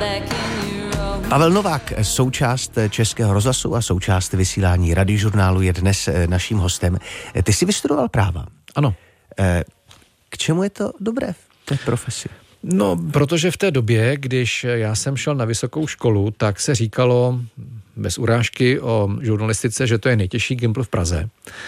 Pavel Novák, součást Českého rozhlasu a součást vysílání Radiožurnálu, je dnes naším hostem. Ty jsi vystudoval práva. Ano. K čemu je to dobré v té profesi? No, protože v té době, když já jsem šel na vysokou školu, tak se říkalo bez urážky o žurnalistice, že to je nejtěžší gimpl v Praze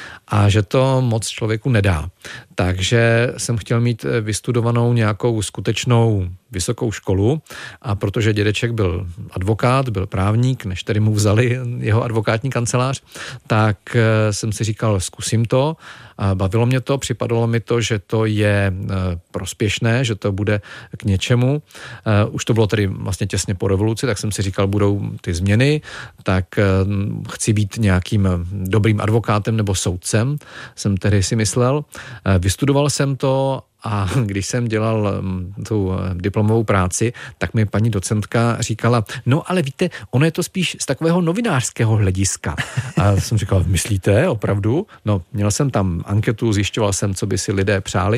a že to moc člověku nedá. Takže jsem chtěl mít vystudovanou nějakou skutečnou vysokou školu a protože dědeček byl advokát, byl právník, než tedy mu vzali jeho advokátní kancelář, tak jsem si říkal, zkusím to. A bavilo mě to, připadalo mi to, že to je prospěšné, že to bude k něčemu. Už to bylo tedy vlastně těsně po revoluci, tak jsem si říkal, budou ty změny, tak chci být nějakým dobrým advokátem nebo soudcem, jsem tedy si myslel. Vystudoval jsem to a když jsem dělal tu diplomovou práci, tak mi paní docentka říkala, no ale víte, ono je to spíš z takového novinářského hlediska. A jsem říkal, myslíte, opravdu? No, měl jsem tam anketu, zjišťoval jsem, co by si lidé přáli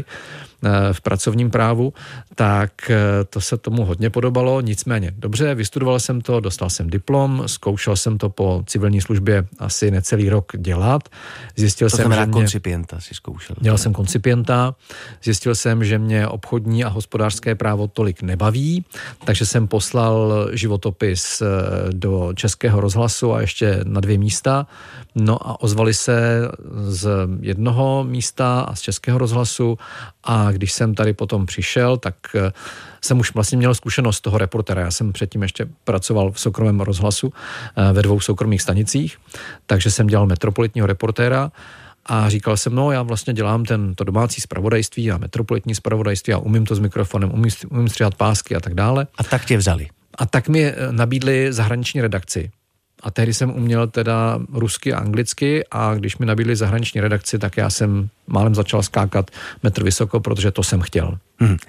v pracovním právu, tak to se tomu hodně podobalo, nicméně dobře, vystudoval jsem to, dostal jsem diplom, zkoušel jsem to po civilní službě asi necelý rok dělat. Zjistil jsem, že koncipienta si zkoušel. Dělal jsem koncipienta, zjistil jsem, že mě obchodní a hospodářské právo tolik nebaví, takže jsem poslal životopis do Českého rozhlasu a ještě na 2 místa. No a ozvali se z jednoho místa a z Českého rozhlasu a když jsem tady potom přišel, tak jsem už vlastně měl zkušenost toho reportera. Já jsem předtím ještě pracoval v soukromém rozhlasu ve 2 soukromých stanicích, takže jsem dělal metropolitního reportéra a říkal jsem, no já vlastně dělám to domácí zpravodajství a metropolitní zpravodajství a umím to s mikrofonem, umím stříhat pásky a tak dále. A tak tě vzali. A tak mi nabídli zahraniční redakci. A tehdy jsem uměl teda rusky a anglicky a když mi nabídli zahraniční redakci, tak já jsem málem začal skákat metr vysoko, protože to jsem chtěl.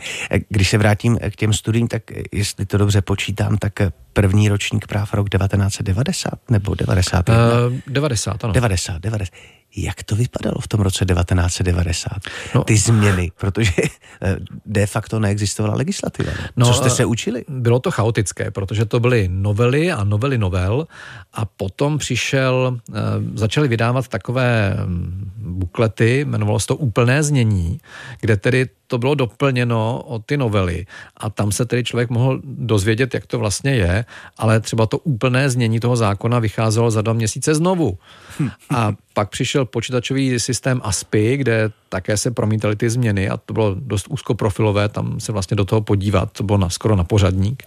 Když se vrátím k těm studiím, tak jestli to dobře počítám, tak první ročník práv rok 1990 nebo 91? 90, ano. 90. Jak to vypadalo v tom roce 1990? No, ty změny, protože de facto neexistovala legislativa. Co jste se učili? Bylo to chaotické, protože to byly novely a novely novel a potom začali vydávat takové buklety, jmenovalo se to úplné znění, kde tedy to bylo doplněno o ty novely a tam se tedy člověk mohl dozvědět, jak to vlastně je, ale třeba to úplné znění toho zákona vycházelo za 2 měsíce znovu. A pak přišel počítačový systém ASPI, kde také se promítaly ty změny a to bylo dost úzkoprofilové, tam se vlastně do toho podívat, to bylo skoro na pořadník.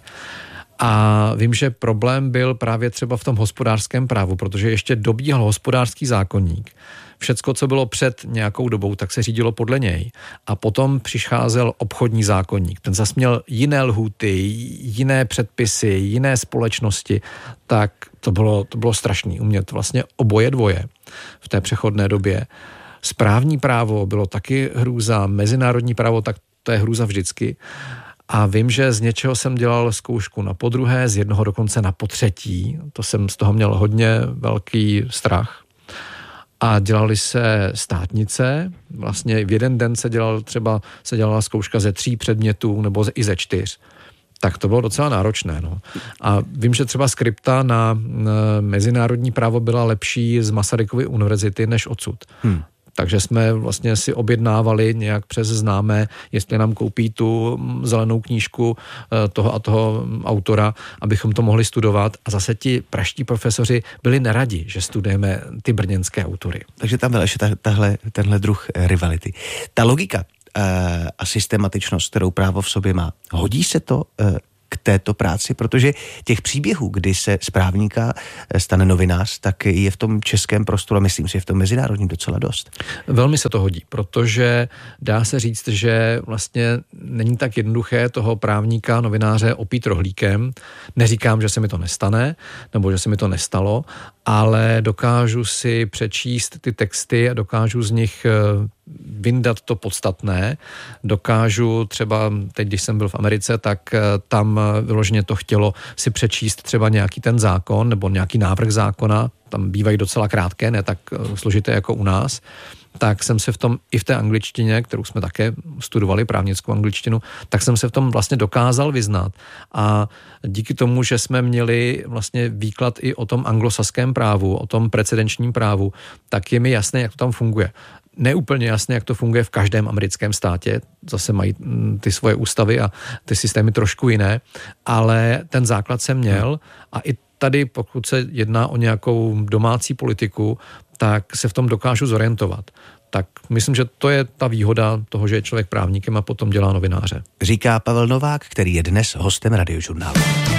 A vím, že problém byl právě třeba v tom hospodářském právu, protože ještě dobíhal hospodářský zákoník. Všecko, co bylo před nějakou dobou, tak se řídilo podle něj. A potom přicházel obchodní zákoník. Ten zas měl jiné lhůty, jiné předpisy, jiné společnosti. Tak to bylo strašný. Umět vlastně oboje dvoje v té přechodné době. Správní právo bylo taky hrůza, mezinárodní právo, tak to je hrůza vždycky. A vím, že z něčeho jsem dělal zkoušku na podruhé, z jednoho dokonce na potřetí. To jsem z toho měl hodně velký strach. A dělali se státnice, vlastně v jeden den se dělala zkouška ze 3 předmětů nebo i ze 4. Tak to bylo docela náročné. No. A vím, že třeba skripta na mezinárodní právo byla lepší z Masarykovy univerzity než odsud. Takže jsme vlastně si objednávali nějak přes známé, jestli nám koupí tu zelenou knížku toho a toho autora, abychom to mohli studovat. A zase ti praští profesoři byli neradi, že studujeme ty brněnské autory. Takže tam byl ještě tenhle druh rivality. Ta logika a systematičnost, kterou právo v sobě má, hodí se to k této práci, protože těch příběhů, kdy se z právníka stane novinář, tak je v tom českém prostoru a myslím si, je v tom mezinárodním docela dost. Velmi se to hodí, protože dá se říct, že vlastně není tak jednoduché toho právníka, novináře opít rohlíkem. Neříkám, že se mi to nestane, nebo že se mi to nestalo, ale dokážu si přečíst ty texty a dokážu z nich vyndat to podstatné. Dokážu třeba, teď když jsem byl v Americe, tak tam vyloženě to chtělo si přečíst třeba nějaký ten zákon nebo nějaký návrh zákona, tam bývají docela krátké, ne tak složité jako u nás. tak jsem se v tom i v té angličtině, kterou jsme také studovali, právnickou angličtinu, tak jsem se v tom vlastně dokázal vyznat. A díky tomu, že jsme měli vlastně výklad i o tom anglosaském právu, o tom precedenčním právu, tak je mi jasné, jak to tam funguje. Neúplně jasné, jak to funguje v každém americkém státě, zase mají ty svoje ústavy a ty systémy trošku jiné, ale ten základ jsem měl a i tady, pokud se jedná o nějakou domácí politiku, tak se v tom dokážu zorientovat. Tak myslím, že to je ta výhoda toho, že je člověk právníkem a potom dělá novináře. Říká Pavel Novák, který je dnes hostem Radiožurnálu.